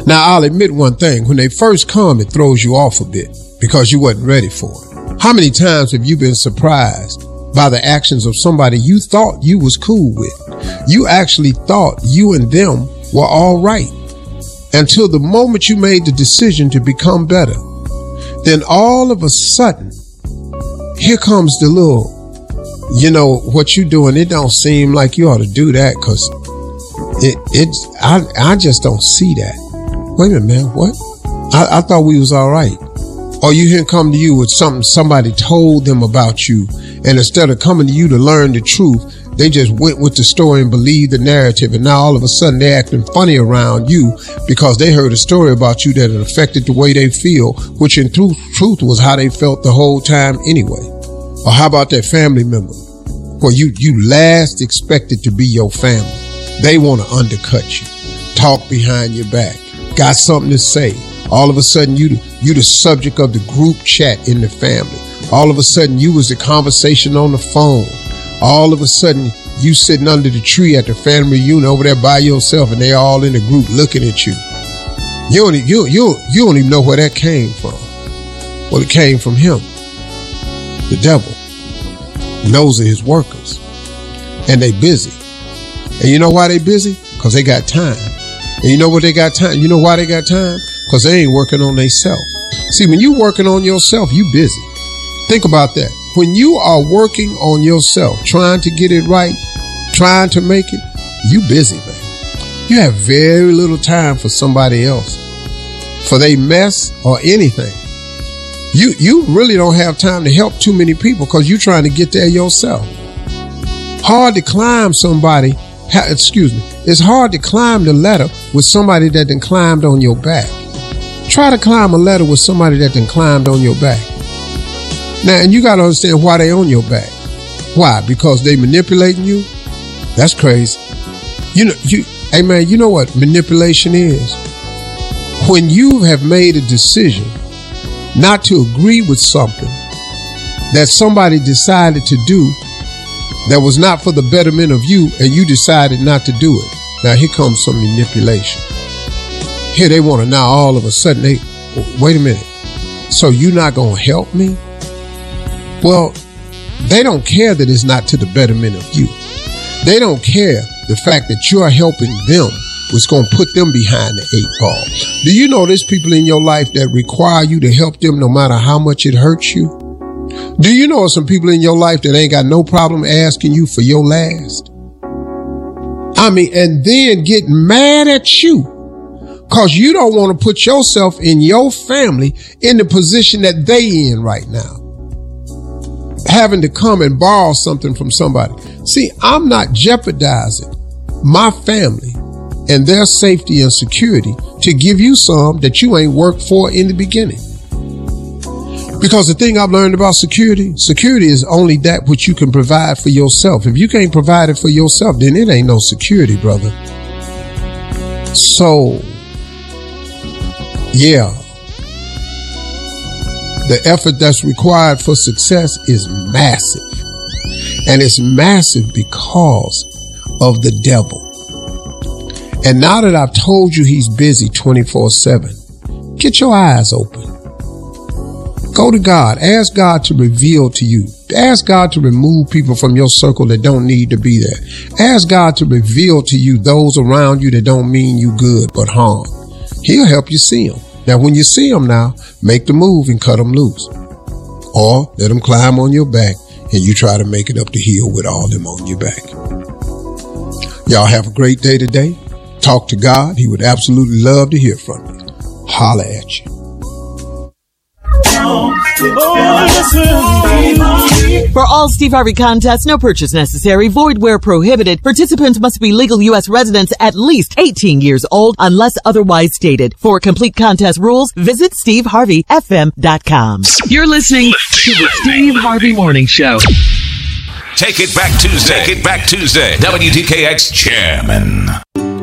Now, I'll admit one thing. When they first come, it throws you off a bit because you wasn't ready for it. How many times have you been surprised by the actions of somebody you thought you was cool with? You actually thought you and them were all right until the moment you made the decision to become better. Then all of a sudden, here comes the little, what you doing, it don't seem like you ought to do that because I just don't see that. Wait a minute, man, what? I thought we was all right. Or you hear come to you with something somebody told them about you, and instead of coming to you to learn the truth, they just went with the story and believed the narrative, and now all of a sudden they're acting funny around you because they heard a story about you that had affected the way they feel, which in truth was how they felt the whole time anyway. Or how about that family member where you last expected to be your family? They want to undercut you, talk behind your back, got something to say. All of a sudden you the subject of the group chat in the family. All of a sudden you was the conversation on the phone. All of a sudden you sitting under the tree at the family reunion over there by yourself, and they all in the group looking at you. You don't even know where that came from. Well, it came from him. The devil. And those are his workers. And they busy. And you know why they busy? Because they got time. And you know what they got time? You know why they got time? Because they ain't working on themselves. See, when you working on yourself, you busy. Think about that. When you are working on yourself, trying to get it right, trying to make it, you busy, man. You have very little time for somebody else, for they mess or anything. You really don't have time to help too many people because you're trying to get there yourself. Hard to climb somebody. It's hard to climb the ladder with somebody that done climbed on your back. Try to climb a ladder with somebody that done climbed on your back. Now, and you got to understand why they on your back. Why? Because they manipulating you? That's crazy. Hey man, you know what manipulation is? When you have made a decision not to agree with something that somebody decided to do that was not for the betterment of you, and you decided not to do it. Now here comes some manipulation. Here they want to now all of a sudden wait a minute. So you're not going to help me? Well, they don't care that it's not to the betterment of you. They don't care the fact that you're helping them was going to put them behind the 8 ball. Do you know there's people in your life that require you to help them no matter how much it hurts you? Do you know some people in your life that ain't got no problem asking you for your last? And then get mad at you because you don't want to put yourself in your family in the position that they in right now. Having to come and borrow something from somebody. See, I'm not jeopardizing my family and their safety and security to give you some that you ain't worked for in the beginning. Because the thing I've learned about security is only that which you can provide for yourself. If you can't provide it for yourself, then it ain't no security, brother. So, yeah. The effort that's required for success is massive. And it's massive because of the devil. And now that I've told you he's busy 24/7, get your eyes open. Go to God. Ask God to reveal to you. Ask God to remove people from your circle that don't need to be there. Ask God to reveal to you those around you that don't mean you good but harm. He'll help you see them. Now, when you see them now, make the move and cut them loose. Or let them climb on your back and you try to make it up the hill with all them on your back. Y'all have a great day today. Talk to God. He would absolutely love to hear from you. Holla at you. For all Steve Harvey contests, no purchase necessary, void where prohibited. Participants must be legal U.S. residents at least 18 years old unless otherwise stated. For complete contest rules, visit SteveHarveyFM.com. You're listening to the Steve Harvey Morning Show. Take It Back Tuesday. Take It Back Tuesday. WDKX Chairman.